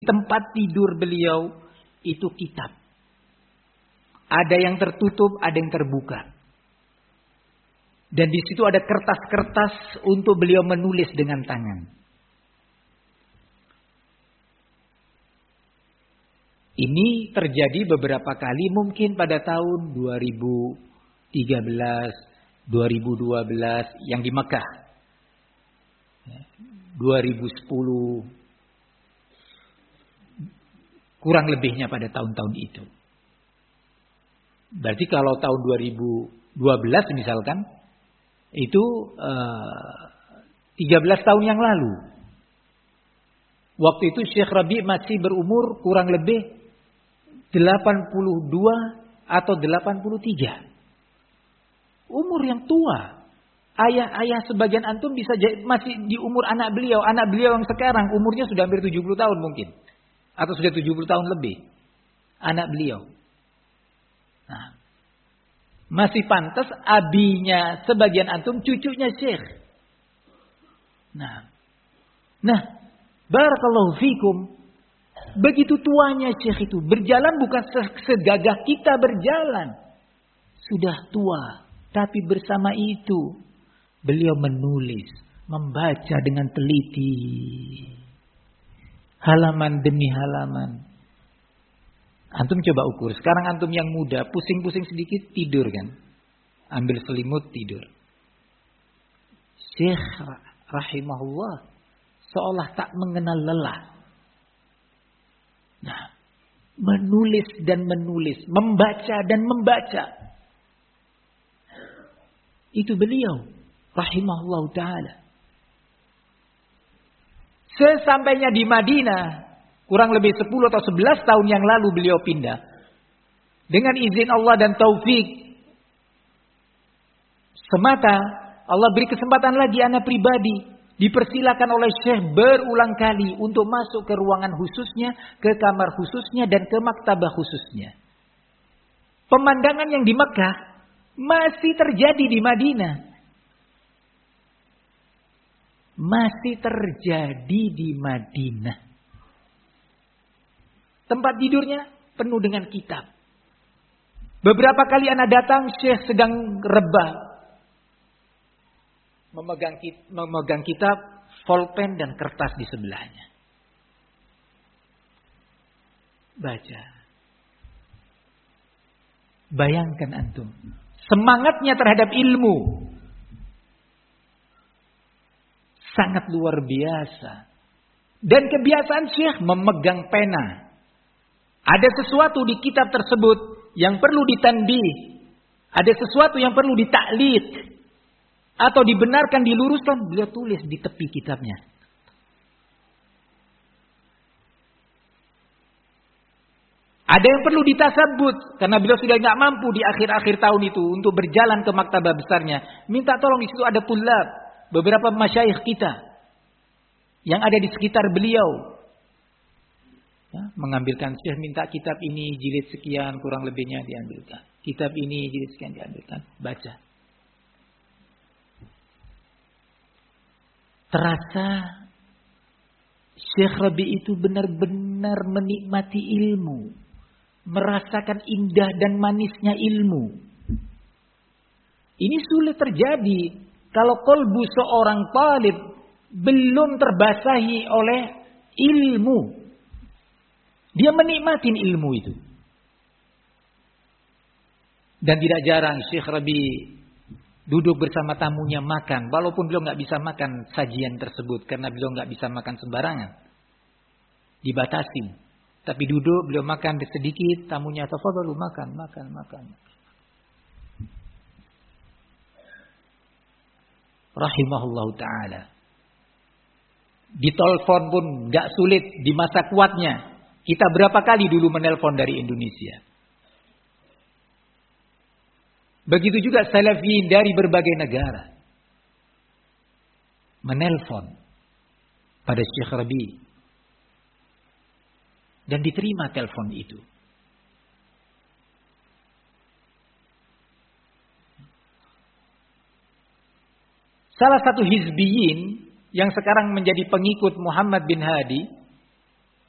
Tempat tidur beliau itu kitab. Ada yang tertutup, ada yang terbuka. Dan di situ ada kertas-kertas untuk beliau menulis dengan tangan. Ini terjadi beberapa kali, mungkin pada tahun 2013, 2012 yang di Mekah. 2010, kurang lebihnya pada tahun-tahun itu. Berarti kalau tahun 2012 misalkan, itu 13 tahun yang lalu. Waktu itu Syekh Rabi masih berumur kurang lebih 82 atau 83. Umur yang tua. Ayah-ayah sebagian antum bisa masih di umur anak beliau. Anak beliau yang sekarang umurnya sudah hampir 70 tahun mungkin. Atau sudah 70 tahun lebih. Anak beliau. Nah, masih pantas abinya sebagian antum cucunya Syekh. Nah, barakallahu fikum. Begitu tuanya Syekh itu. Berjalan bukan segagah kita berjalan. Sudah tua. Tapi bersama itu beliau menulis, membaca dengan teliti. Halaman demi halaman. Antum coba ukur. Sekarang antum yang muda, pusing-pusing sedikit tidur kan. Ambil selimut tidur. Syekh rahimahullah seolah tak mengenal lelah. Nah, menulis dan menulis, membaca dan membaca. Itu beliau rahimahullah ta'ala. Sesampainya di Madinah, kurang lebih 10 atau 11 tahun yang lalu beliau pindah. Dengan izin Allah dan taufik semata, Allah beri kesempatan lagi anak pribadi. Dipersilakan oleh Syekh berulang kali untuk masuk ke ruangan khususnya, ke kamar khususnya, dan ke maktabah khususnya. Pemandangan yang di Mekah masih terjadi di Madinah. Masih terjadi di Madinah. Tempat tidurnya penuh dengan kitab. Beberapa kali anak datang, Syekh sedang rebah. Memegang kitab, pulpen dan kertas di sebelahnya. Baca. Bayangkan antum. Semangatnya terhadap ilmu. Sangat luar biasa. Dan kebiasaan Syekh memegang pena. Ada sesuatu di kitab tersebut yang perlu ditandih. Ada sesuatu yang perlu ditaklid. Atau dibenarkan, diluruskan. Beliau tulis di tepi kitabnya. Ada yang perlu ditasabut. Karena beliau sudah tidak mampu di akhir-akhir tahun itu. Untuk berjalan ke maktabah besarnya. Minta tolong, di situ ada tulab. Beberapa masyayikh kita. Yang ada di sekitar beliau. Ya, mengambilkan, Syekh minta kitab ini jilid sekian, kurang lebihnya diambilkan. Kitab ini jilid sekian diambilkan. Baca. Terasa Syekh Rabi itu benar-benar menikmati ilmu. Merasakan indah dan manisnya ilmu. Ini sulit terjadi kalau qalbu seorang talib belum terbasahi oleh ilmu. Dia menikmati ilmu itu. Dan tidak jarang Syekh Rabi duduk bersama tamunya makan. Walaupun beliau nggak bisa makan sajian tersebut. Karena beliau nggak bisa makan sembarangan. Dibatasi. Tapi duduk beliau makan sedikit. Tamunya tafadhalu makan. Rahimahullah ta'ala. Ditelepon pun nggak sulit di masa kuatnya. Kita berapa kali dulu menelpon dari Indonesia. Begitu juga salafiyin dari berbagai negara. Menelpon pada Syekh Rabi. Dan diterima telepon itu. Salah satu hizbiyin yang sekarang menjadi pengikut Muhammad bin Hadi.